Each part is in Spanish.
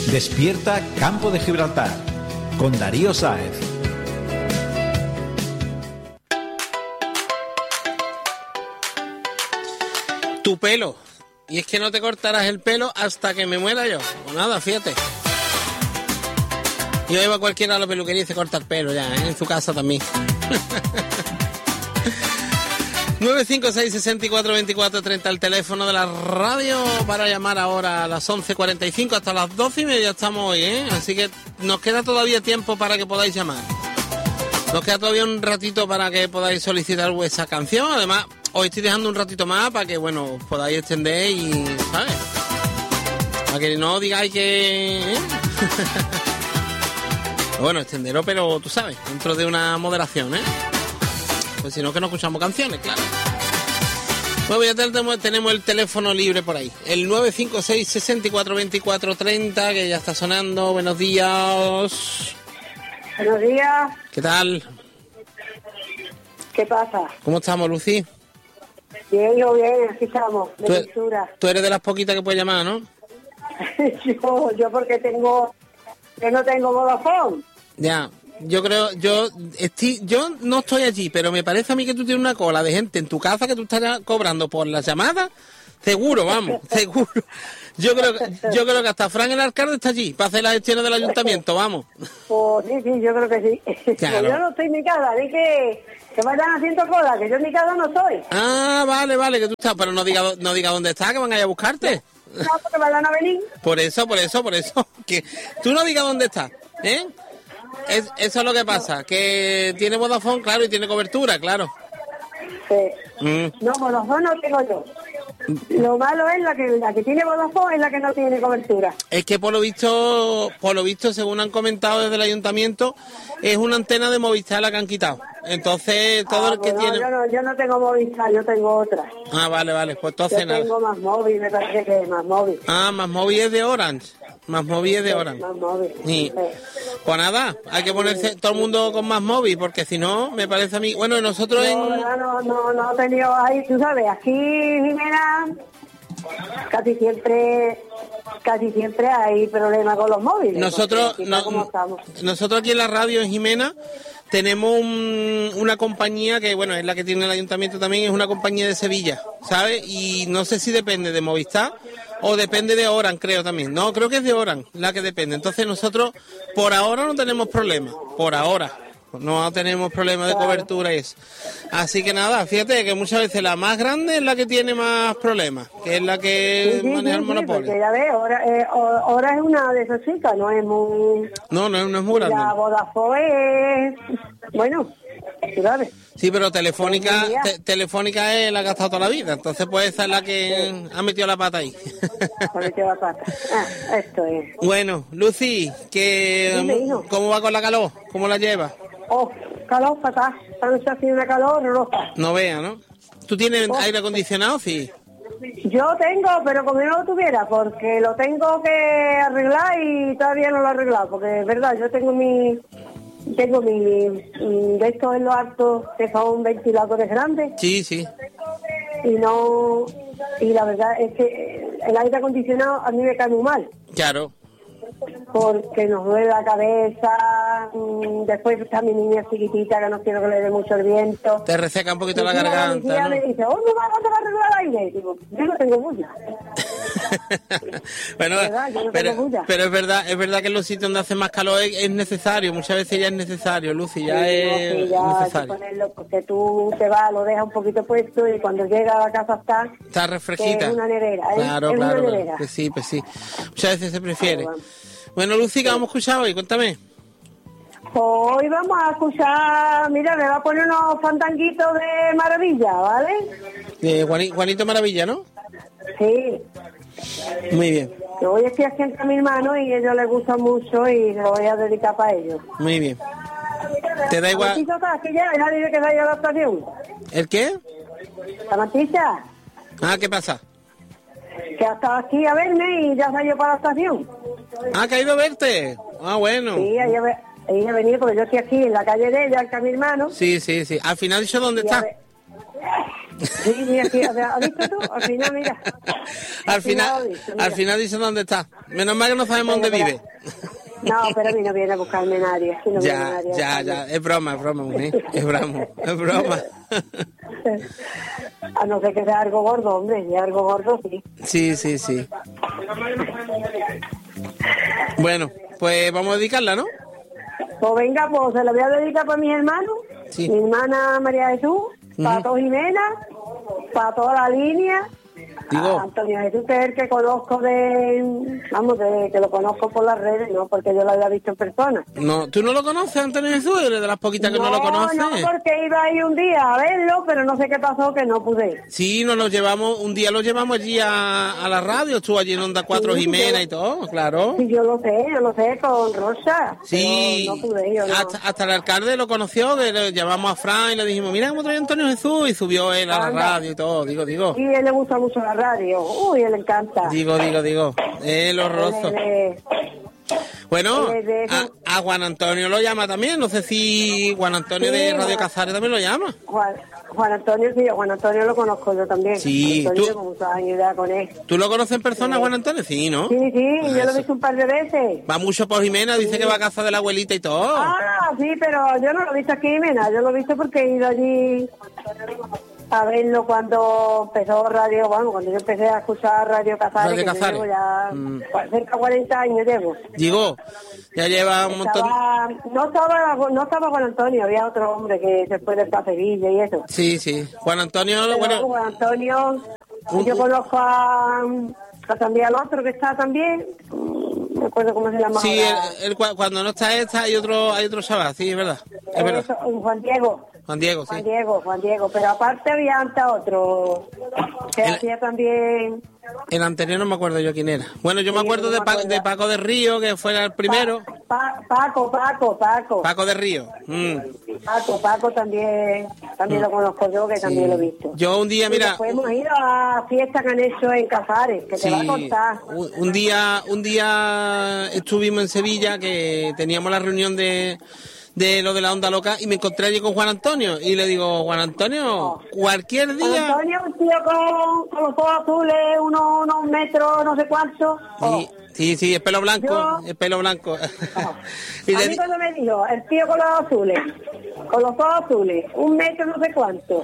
Despierta Campo de Gibraltar con Darío Sáez. Tu pelo. Y es que no te cortarás el pelo hasta que me muera yo. O nada, fíjate. Yo iba a cualquiera a la peluquería y se corta el pelo ya, ¿eh? En su casa también. 956-64-24-30, el teléfono de la radio para llamar ahora a las 11:45 hasta las 12:30 estamos hoy, ¿eh? Así que nos queda todavía tiempo para que podáis llamar. Nos queda todavía un ratito para que podáis solicitar vuestra canción. Además, os estoy dejando un ratito más para que, bueno, os podáis extender y, ¿sabes? Para que no digáis que... ¿eh? Bueno, extenderlo, pero tú sabes, dentro de una moderación, ¿eh? Pues si no, que no escuchamos canciones, claro. Bueno, ya tenemos el teléfono libre por ahí. El 956-64-24-30, que ya está sonando. Buenos días. Buenos días. ¿Qué tal? ¿Qué pasa? ¿Cómo estamos, Lucy? Bien, aquí estamos, de lectura. Tú eres de las poquitas que puedes llamar, ¿no? yo porque no tengo Vodafone. Ya, yo creo, yo no estoy allí, pero me parece a mí que tú tienes una cola de gente en tu casa que tú estás cobrando por las llamadas. Seguro, vamos, seguro. Yo creo que hasta Fran el alcalde está allí para hacer las gestiones del ayuntamiento, vamos. Pues sí, yo creo que sí. Claro. Yo no estoy en mi casa, di que vayan haciendo cola, que yo en mi casa no estoy. Ah, vale, que tú estás, pero no diga dónde está, que van a ir a buscarte. No, porque vayan a venir. Por eso, que tú no digas dónde estás, ¿eh? Eso es lo que pasa, que tiene Vodafone, claro, y tiene cobertura, claro. Sí. No, Vodafone no tengo yo. Lo malo es la que tiene Vodafone es la que no tiene cobertura. Es que por lo visto, según han comentado desde el ayuntamiento, es una antena de Movistar la que han quitado. Entonces, todo el que tiene... Yo no tengo Movistar, yo tengo otra. Ah, vale, pues entonces nada. Yo tengo Más Móvil, me parece que es Más Móvil. Ah, Más Móvil es de Orange. Más Móvil es de Orange. Más Móvil. Sí. Pues nada, hay que ponerse todo el mundo con Más Móvil, porque si no, me parece a mí... Bueno, nosotros No he tenido ahí, tú sabes, aquí Jimena, casi siempre hay problemas con los móviles. Nosotros aquí en la radio en Jimena tenemos una compañía que, bueno, es la que tiene el ayuntamiento también, es una compañía de Sevilla, ¿sabes? Y no sé si depende de Movistar o depende de Orange, creo también. No, creo que es de Orange la que depende. Entonces nosotros por ahora no tenemos problemas, por ahora. No tenemos problemas de cobertura y eso. Así que nada, fíjate que muchas veces la más grande es la que tiene más problemas, que es la que maneja el monopolio. Porque ya ves, ahora es una de esas chicas, no es muy... No es muy grande. La Vodafone es... Bueno, ¿sabes? Sí, pero Telefónica es la que ha gastado toda la vida, entonces pues esa es la que ha metido la pata ahí. Ha metido la pata. Esto es. Bueno, Lucy, ¿cómo va con la calor? ¿Cómo la lleva? Oh, calor fatal. Está haciendo una calor horrorosa. No vea, ¿no? ¿Tú tienes aire acondicionado? Sí. Yo tengo, pero como yo no lo tuviera, porque lo tengo que arreglar y todavía no lo he arreglado, porque es verdad, yo tengo mi de estos en lo alto, que son ventiladores grandes. Sí. Y la verdad es que el aire acondicionado a mí me cae muy mal. Claro. Porque nos duele la cabeza, después está mi niña chiquitita que no quiero que le dé mucho el viento. Te reseca un poquito la garganta, ¿no? Me dice, ¿cuándo va a arreglar el aire? Digo, yo no tengo bulla. Bueno, pero es verdad que en los sitios donde hace más calor es necesario, muchas veces ya es necesario, Lucy, es necesario. Ponerlo, porque tú te vas, lo dejas un poquito puesto y cuando llega a la casa está refresquita. Es una nevera, claro, una nevera. Pues sí. Muchas veces se prefiere. Bueno, Lucy, ¿qué vamos a escuchar hoy? Cuéntame. Hoy vamos a escuchar, mira, me va a poner unos fandanguitos de Maravilla, ¿vale? De Juanito Maravilla, ¿no? Sí. Muy bien. Yo voy a estar haciendo a mi hermano y a ellos les gusta mucho y lo voy a dedicar para ellos. Muy bien. ¿Te da igual? ¿Que ya nadie que vaya a la estación? ¿El qué? La Matista. Ah, ¿qué pasa? Que ha estado aquí a verme y ya salió para la estación. Ah, que ha ido a verte. Ah, bueno. Sí, ella ha venido porque yo estoy aquí en la calle de ella, que a mi hermano. Sí. Al final, ¿dicho dónde está? Sí, aquí, ¿has visto tú? Al final, mira. Al final dice dónde está. Menos mal que no sabemos dónde vive. No, pero a mí no viene a buscarme nadie. No ya, es broma, mujer. Es broma. A no ser que sea algo gordo, hombre. Si es algo gordo, sí. Sí. Bueno, pues vamos a dedicarla, ¿no? Pues venga, pues se la voy a dedicar para mis hermanos. Sí. Mi hermana María Jesús, para todos Jimena, para toda la línea. Digo. Antonio Jesús, que es el que conozco que lo conozco por las redes, no, porque yo lo había visto en persona. No, ¿tú no lo conoces, Antonio Jesús? ¿Eres de las poquitas que no lo conoces? No, porque iba ahí un día a verlo, pero no sé qué pasó, que no pude. Sí, un día lo llevamos allí a la radio, estuvo allí en Onda 4 sí, Jimena y todo, claro. Sí, yo lo sé, con Rosa. Sí, no pude yo, no. Hasta el alcalde lo conoció, que le llamamos a Fran y le dijimos, mira cómo trae Antonio Jesús, y subió él a la radio y todo, digo. Sí, a él le gusta mucho la radio, uy, él le encanta. Digo, el horroroso. Bueno, a Juan Antonio lo llama también, no sé si Juan Antonio de Radio Casares también lo llama. Juan Antonio, sí, Juan Antonio lo conozco yo también. Sí, Juan Antonio, como muchos años ya con él. ¿Tú lo conoces en persona, Juan Antonio? Sí, ¿no? Sí, yo lo he visto un par de veces. Va mucho por Jimena, dice que va a casa de la abuelita y todo. Ah, sí, pero yo no lo he visto aquí, Jimena, yo lo he visto porque he ido allí a verlo cuando empezó radio, cuando yo empecé a escuchar Radio Casares, que llevo ya cerca de 40 años Llegó, ya lleva un montón. No estaba Juan Antonio, había otro hombre que se fue del Sevilla y eso. Sí, Juan Antonio, Juan Antonio, yo conozco también al otro que está también, no me acuerdo cómo se llama. Sí, cuando no está hay otro chaval, sí, es verdad. Juan Diego. Juan Diego, pero aparte había antes otro que hacía también. El anterior no me acuerdo yo quién era. Bueno, yo me acuerdo de Paco de Río, que fue el primero. Paco. Paco de Río. Paco también lo conozco yo, que también lo he visto. Yo un día, mira. Después hemos ido a fiestas que han hecho en Casares, que te va a contar. Un día estuvimos en Sevilla, que teníamos la reunión de lo de la onda loca, y me encontré allí con Juan Antonio y le digo, Juan Antonio, cualquier día. Juan Antonio, un tío con los ojos azules, unos metros, no sé cuánto. Sí, es pelo blanco, Y a mí cuando me dijo, el tío con los ojos azules, 1 metro no sé cuánto.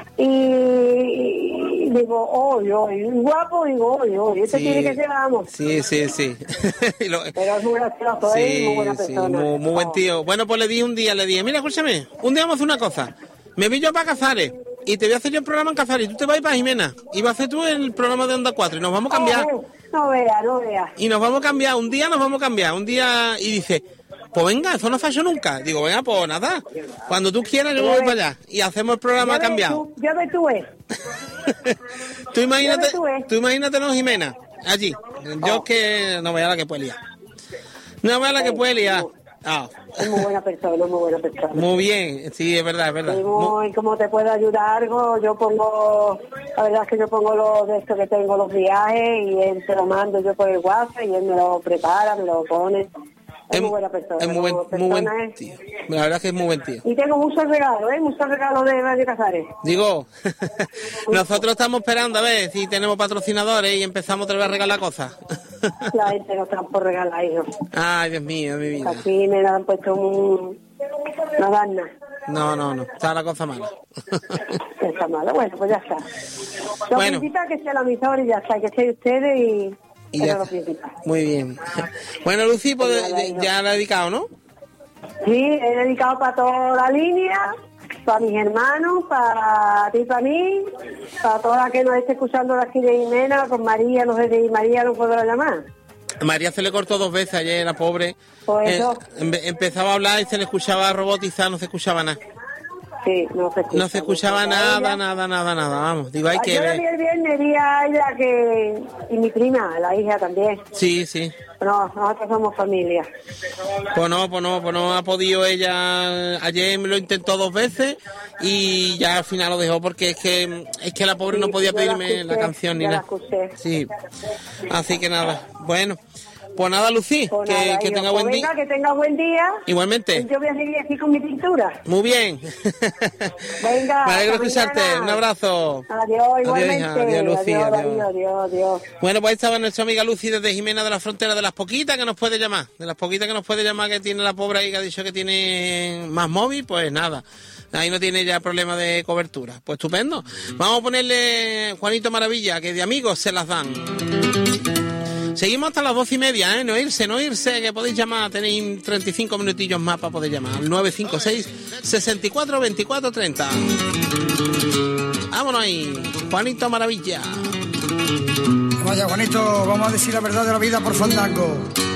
Y digo, guapo, este tiene que ser, vamos. Sí. Pero es muy gracioso, muy buena persona. Muy buen tío. Bueno, pues le dije, mira, escúchame, un día vamos a hacer una cosa. Me voy yo para Casares y te voy a hacer yo el programa en Casares y tú te vas a ir para Jimena y vas a hacer tú el programa de Onda 4 y nos vamos a cambiar. No veas. Y nos vamos a cambiar, un día y dice, pues venga, eso no ha fallado nunca. Digo, venga, pues nada, cuando tú quieras yo voy para allá y hacemos el programa cambiado. Ya ves tú, Tú imagínate, no, Jimena, allí. Yo que no vea la que puede liar. Es muy buena persona. Muy bien, sí, es verdad. Y como te puedo ayudar algo, la verdad es que yo pongo lo de esto que tengo, los viajes, y él se lo mando yo por el WhatsApp y él me lo prepara, me lo pone. Es muy buena persona. Es muy buen tío. La verdad es que es muy buen tío. Y tengo muchos regalos de Radio Casares. Digo, nosotros estamos esperando a ver si tenemos patrocinadores y empezamos otra vez a regalar cosas. La gente no está por regalar, hijo. Ay, Dios mío, mi vida. Aquí me han puesto una gana. No, está la cosa mala. Está mala, bueno, pues ya está. Lo principal que sea la emisora y ya está, que sea ustedes y ya. Muy bien. Bueno, Lucy, pues ya la he dedicado, ¿no? Sí, he dedicado para toda la línea, para mis hermanos, para ti, para mí, para toda la que nos esté escuchando de aquí de Jimena, con María, no sé si María no podrá llamar. María se le cortó 2 veces ayer, la pobre. Pues eso. Empezaba a hablar y se le escuchaba robotizar, no se escuchaba nada. Sí, no se escuchaba nada, vamos. Digo, hay que ver. Yo el viernes vi a ella y mi prima, la hija también. Sí. No, nosotros somos familia. Pues no ha podido ella. Ayer me lo intentó 2 veces y ya al final lo dejó porque es que la pobre no podía pedirme la canción ni nada. Sí. Así que nada. Bueno, Pues nada, Lucy, pues que tenga buen día. Que tenga buen día. Igualmente. Yo voy a seguir aquí con mi pintura. Muy bien. Venga. Me alegro de escucharte. Un abrazo. Adiós, igualmente. Adiós, Lucy. Adiós. Bueno, pues ahí estaba nuestra amiga Lucy desde Jimena de la Frontera, de las poquitas que nos puede llamar. De las poquitas que nos puede llamar, que tiene la pobre ahí, que ha dicho que tiene más móvil, pues nada. Ahí no tiene ya problema de cobertura. Pues estupendo. Vamos a ponerle Juanito Maravilla, que de amigos se las dan. Seguimos hasta las 12:30, ¿eh? No irse, que podéis llamar. Tenéis 35 minutillos más para poder llamar. Al 956 64 24 30. Vámonos ahí. Juanito Maravilla. Vaya, Juanito, vamos a decir la verdad de la vida por Fandango.